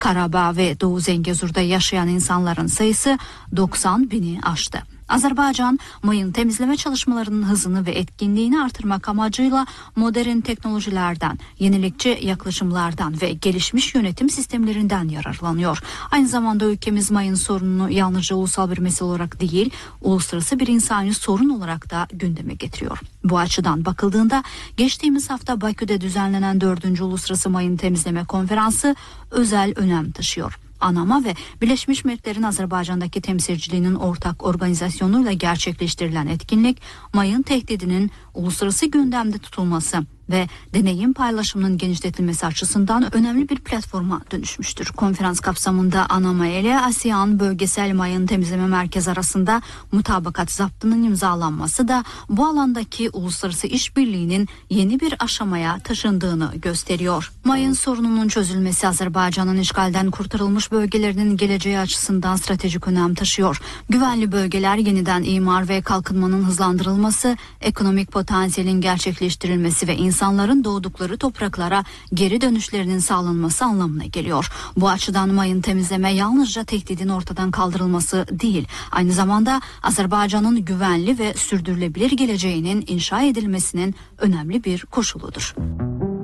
Karabağ ve Doğu Zengezur'da yaşayan insanların sayısı 90 bini aştı. Azerbaycan, mayın temizleme çalışmalarının hızını ve etkinliğini artırmak amacıyla modern teknolojilerden, yenilikçi yaklaşımlardan ve gelişmiş yönetim sistemlerinden yararlanıyor. Aynı zamanda ülkemiz mayın sorununu yalnızca ulusal bir mesele olarak değil, uluslararası bir insani sorun olarak da gündeme getiriyor. Bu açıdan bakıldığında geçtiğimiz hafta Bakü'de düzenlenen 4. Uluslararası Mayın Temizleme Konferansı özel önem taşıyor. ANAMA ve Birleşmiş Milletler'in Azerbaycan'daki temsilciliğinin ortak organizasyonuyla gerçekleştirilen etkinlik, mayın tehdidinin uluslararası gündemde tutulması ve deneyim paylaşımının genişletilmesi açısından önemli bir platforma dönüşmüştür. Konferans kapsamında ANAMA ile ASEAN Bölgesel Mayın Temizleme Merkezi arasında mutabakat zaptının imzalanması da bu alandaki uluslararası işbirliğinin yeni bir aşamaya taşındığını gösteriyor. Mayın sorununun çözülmesi Azerbaycan'ın işgalden kurtarılmış bölgelerinin geleceği açısından stratejik önem taşıyor. Güvenli bölgeler yeniden imar ve kalkınmanın hızlandırılması, ekonomik potansiyelin gerçekleştirilmesi ve insanların doğdukları topraklara geri dönüşlerinin sağlanması anlamına geliyor. Bu açıdan mayın temizleme yalnızca tehdidin ortadan kaldırılması değil, aynı zamanda Azerbaycan'ın güvenli ve sürdürülebilir geleceğinin inşa edilmesinin önemli bir koşuludur.